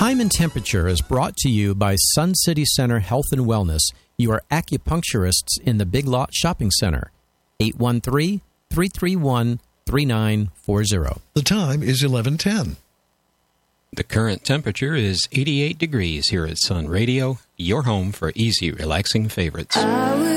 Time and Temperature is brought to you by Sun City Center Health and Wellness, your acupuncturists in the Big Lot Shopping Center. 813-331-3940. The time is 11:10. The current temperature is 88 degrees here at Sun Radio, your home for easy, relaxing favorites.